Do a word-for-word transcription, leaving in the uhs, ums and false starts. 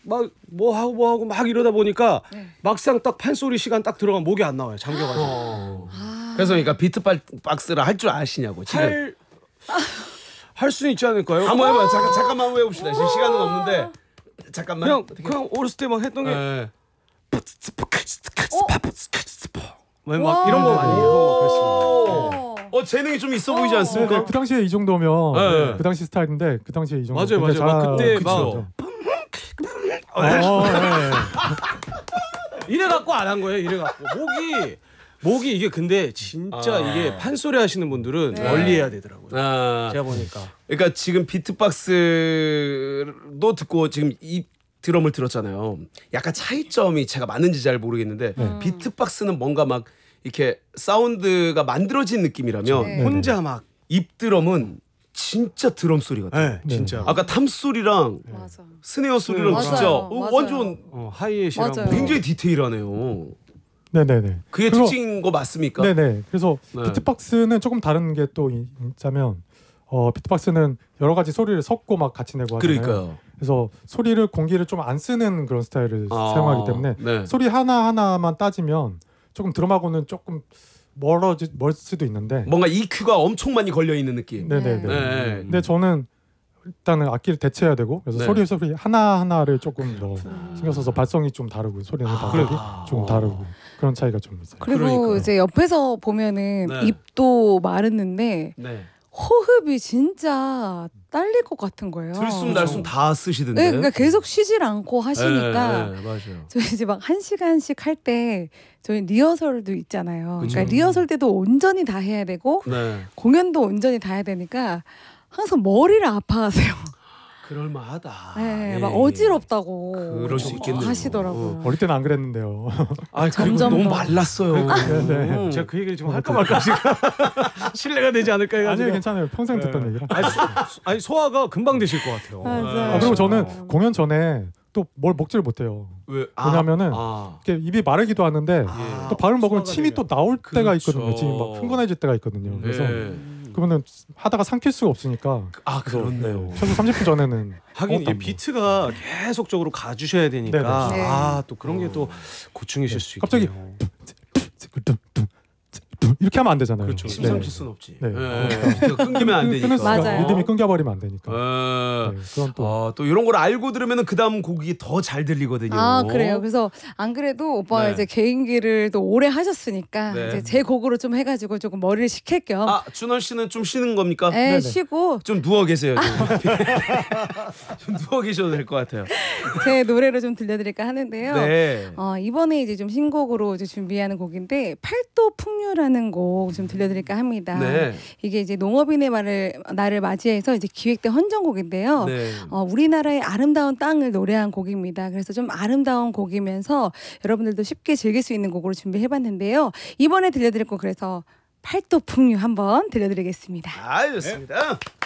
막 뭐 하고 뭐 하고 막 이러다 보니까 네. 막상 딱 판소리 시간 딱 들어가면 목이 안 나와요. 잠겨가지고. 어. 아. 그래서 그러니까 비트박스를 할 줄 아시냐고 지금. 할, 할 수는 있지 않을까요? 한번 해봐요. 잠깐 잠깐만 한번 해봅시다. 지금 시간은 없는데 잠깐만. 그냥 어떻게- 그냥 어렸을 때 막 했던 게 네. 막, 막 이런 거 많이 하고 그랬습니다. 어. 어 재능이 좀 있어 보이지 네, 않습니까? 네, 그 당시에 이 정도면 네. 네, 그 당시 스타일인데 그 당시에 이 정도. 맞아요, 맞아요. 막 그때 막 어, 네. 이래 갖고 안 한 거예요. 이래 갖고 목이 목이 이게 근데 진짜 아. 이게 판소리 하시는 분들은 네. 멀리 해야 되더라고요. 아, 제가 보니까. 그러니까 지금 비트박스도 듣고 지금 이 드럼을 들었잖아요. 약간 차이점이 제가 맞는지 잘 모르겠는데 네. 비트박스는 뭔가 막 이렇게 사운드가 만들어진 느낌이라면 네. 혼자 막 입드럼은 진짜 드럼 소리 같아요. 네, 진짜. 아까 탐 소리랑 맞아. 스네어 소리랑 맞아요. 진짜 어, 맞아요. 완전 어, 하이햇이랑 맞아요. 뭐. 굉장히 디테일하네요. 네네네. 그게 그리고- 특징인 거 맞습니까? 네네. 그래서 네. 비트박스는 조금 다른 게 또 있자면 어, 비트박스는 여러 가지 소리를 섞고 막 같이 내고 하잖아요. 그러니까요. 그래서 소리를 공기를 좀 안 쓰는 그런 스타일을 아, 사용하기 때문에 네. 소리 하나 하나만 따지면 조금 드럼하고는 조금 멀어지 멀 수도 있는데. 뭔가 이큐가 엄청 많이 걸려 있는 느낌. 네네네. 네. 네. 근데 저는 일단은 악기를 대체해야 되고 그래서 네. 소리 소리 하나 하나를 조금 더 신경 써서 발성이 좀 다르고 소리는 아, 가격이 그렇구나. 좀 다르고 그런 차이가 좀 있어요. 그리고 그러니까요. 이제 옆에서 보면은 네. 입도 마르는데 네. 호흡이 진짜 딸릴 것 같은 거예요. 들숨 날숨 다 쓰시던데. 네, 그러니까 계속 쉬질 않고 하시니까 네, 네, 맞아요. 저희 이제 막 한 시간씩 할 때 저희 리허설도 있잖아요. 그쵸. 그러니까 리허설 때도 온전히 다 해야 되고 네. 공연도 온전히 다 해야 되니까 항상 머리를 아파하세요. 그럴 만하다. 네, 예. 막 어지럽다고 그럴 수 있겠네요. 하시더라고요. 어릴 때는 안 그랬는데요. 아, 그리고 점점 너무 더. 말랐어요. 네. 음. 제가 그 얘기를 좀 할까 말까 지금 신뢰가 되지 않을까 해가지고. 아니요 괜찮아요. 평생 듣던 얘기라. 아니, 소, 아니 소화가 금방 되실 것 같아요. 맞아요. 아, 그리고 어. 저는 공연 전에 또 뭘 먹지를 못해요. 왜? 아, 왜냐면은 아. 이렇게 입이 마르기도 하는데 아. 또 밥을 먹으면 소화가 침이 되면. 또 나올 때가 그렇죠. 있거든요. 지금 막 흥건해질 때가 있거든요. 그래서 네. 그러면은 하다가 삼킬 수가 없으니까 아, 그렇네요. 최소 삼십 분 전에는 하긴 아무것도 이 안 비트가 계속적으로 가주셔야 되니까 네네. 아 또 그런 게 또 고충이실 수 갑자기 있겠네요. 이렇게 하면 안 되잖아요. 그렇죠. 침 네. 삼킬 수는 없지. 네. 네. 비트가 끊기면 안 되니까. 끊을 수가 맞아요. 리듬이 끊겨버리면 안 되니까. 어. 네, 그건 또 아, 또 이런 걸 알고 들으면은 그 다음 곡이 더 잘 들리거든요. 아 그래요. 그래서 안 그래도 오빠가 네. 이제 개인기를 또 오래 하셨으니까 네. 이제 제 곡으로 좀 해가지고 조금 머리를 식힐 겸 아, 준원 씨는 좀 쉬는 겁니까? 에, 네네. 쉬고 좀 누워 계세요. 좀, 좀 누워 계셔도 될 것 같아요. 제 노래를 좀 들려드릴까 하는데요. 네. 어, 이번에 이제 좀 신곡으로 이제 준비하는 곡인데 팔도 풍류라는 곡 좀 들려드릴까 합니다. 네. 이게 이제 농업인의 말을 날을 맞이해서 이제 기획된 헌정곡인데요. 네. 어, 우리나라의 아름다운 땅을 노래한 곡입니다. 그래서 좀 아름다운 곡이면서 여러분들도 쉽게 즐길 수 있는 곡으로 준비해봤는데요. 이번에 들려드릴 곡 그래서 팔도 풍류 한번 들려드리겠습니다. 아, 좋습니다.